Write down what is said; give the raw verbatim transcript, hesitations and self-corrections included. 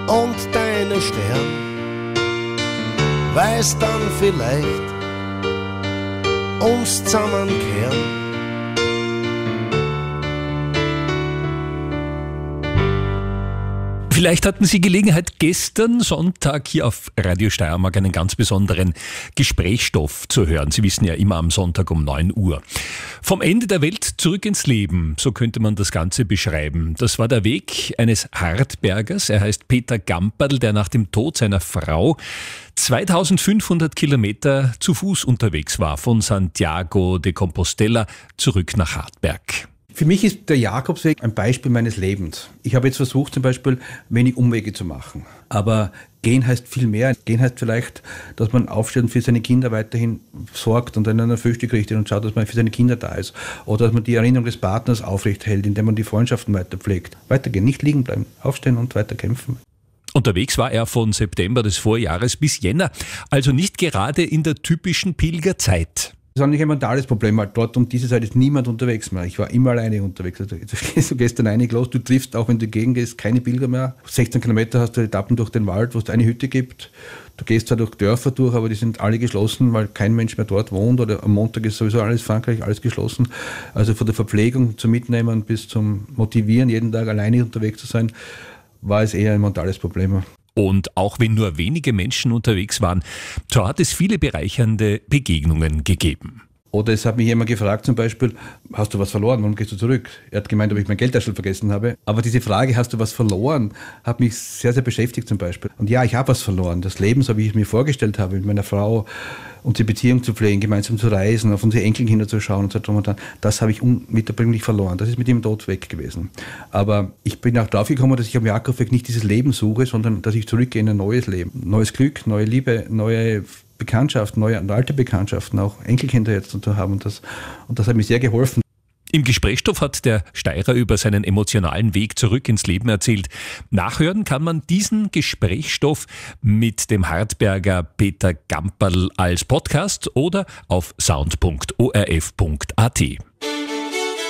und deine Stern, weiß dann vielleicht ums Zusammenkehren. Vielleicht hatten Sie Gelegenheit, gestern Sonntag hier auf Radio Steiermark einen ganz besonderen Gesprächsstoff zu hören. Sie wissen ja, immer am Sonntag um neun Uhr. Vom Ende der Welt zurück ins Leben, so könnte man das Ganze beschreiben. Das war der Weg eines Hartbergers. Er heißt Peter Gamperl, der nach dem Tod seiner Frau zweitausendfünfhundert Kilometer zu Fuß unterwegs war, von Santiago de Compostela zurück nach Hartberg. Für mich ist der Jakobsweg ein Beispiel meines Lebens. Ich habe jetzt versucht, zum Beispiel wenig Umwege zu machen. Aber gehen heißt viel mehr. Gehen heißt vielleicht, dass man aufsteht und für seine Kinder weiterhin sorgt und dann ein Frühstück richtet und schaut, dass man für seine Kinder da ist. Oder dass man die Erinnerung des Partners aufrecht hält, indem man die Freundschaften weiter pflegt. Weitergehen, nicht liegen bleiben, aufstehen und weiter kämpfen. Unterwegs war er von September des Vorjahres bis Jänner, also nicht gerade in der typischen Pilgerzeit. Das ist auch nicht ein mentales Problem, weil dort um diese Zeit ist niemand unterwegs mehr. Ich war immer alleine unterwegs. Also, du gehst du gestern einig los, du triffst, auch wenn du gegengehst, keine Pilger mehr. sechzehn Kilometer hast du Etappen durch den Wald, wo es eine Hütte gibt. Du gehst zwar durch Dörfer durch, aber die sind alle geschlossen, weil kein Mensch mehr dort wohnt. Oder am Montag ist sowieso alles Frankreich, alles geschlossen. Also von der Verpflegung zum Mitnehmen bis zum Motivieren, jeden Tag alleine unterwegs zu sein, war es eher ein mentales Problem. Und auch wenn nur wenige Menschen unterwegs waren, so hat es viele bereichernde Begegnungen gegeben. Oder es hat mich jemand gefragt zum Beispiel, hast du was verloren, warum gehst du zurück? Er hat gemeint, ob ich mein Geldtaschel vergessen habe. Aber diese Frage, hast du was verloren, hat mich sehr, sehr beschäftigt zum Beispiel. Und ja, ich habe was verloren. Das Leben, so wie ich es mir vorgestellt habe, mit meiner Frau, unsere Beziehung zu pflegen, gemeinsam zu reisen, auf unsere Enkelkinder zu schauen und so drum und dran, das habe ich unwiederbringlich verloren. Das ist mit dem Tod weg gewesen. Aber ich bin auch drauf gekommen, dass ich am Jakobsweg nicht dieses Leben suche, sondern dass ich zurückgehe in ein neues Leben. Neues Glück, neue Liebe, neue Bekanntschaften, neue und alte Bekanntschaften, auch Enkelkinder jetzt zu haben. Und das, und das hat mir sehr geholfen. Im Gesprächsstoff hat der Steirer über seinen emotionalen Weg zurück ins Leben erzählt. Nachhören kann man diesen Gesprächsstoff mit dem Hartberger Peter Gamperl als Podcast oder auf sound punkt o r f punkt a t.